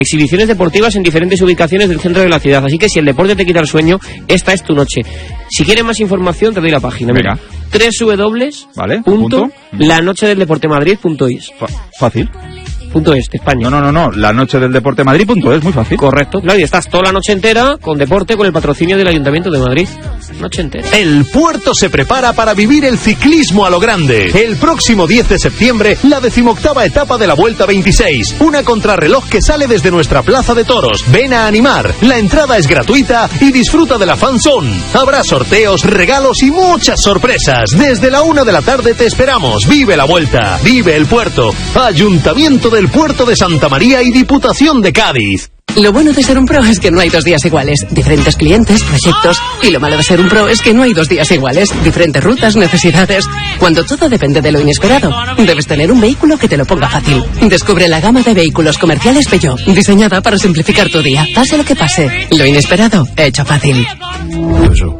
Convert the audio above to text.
Exhibiciones deportivas en diferentes ubicaciones del centro de la ciudad. Así que si el deporte te quita el sueño, esta es tu noche. Si quieres más información, te doy la página. Venga. www.lanochedeldeportemadrid.es. Fácil. .es, de España. No, la noche del deporte Madrid.es, muy fácil. Correcto, claro, y estás toda la noche entera con deporte, con el patrocinio del Ayuntamiento de Madrid. Noche entera. El Puerto se prepara para vivir el ciclismo a lo grande. El próximo 10 de septiembre, la 18ª etapa de la Vuelta 26. Una contrarreloj que sale desde nuestra Plaza de Toros. Ven a animar. La entrada es gratuita y disfruta de la fanzone. Habrá sorteos, regalos y muchas sorpresas. Desde la 1 de la tarde te esperamos. Vive la Vuelta. Vive el Puerto. Ayuntamiento del Puerto de Santa María y Diputación de Cádiz. Lo bueno de ser un pro es que no hay 2 días iguales. Diferentes clientes, proyectos. Y lo malo de ser un pro es que no hay 2 días iguales. Diferentes rutas, necesidades. Cuando todo depende de lo inesperado, debes tener un vehículo que te lo ponga fácil. Descubre la gama de vehículos comerciales Peugeot, diseñada para simplificar tu día. Pase lo que pase, lo inesperado, hecho fácil.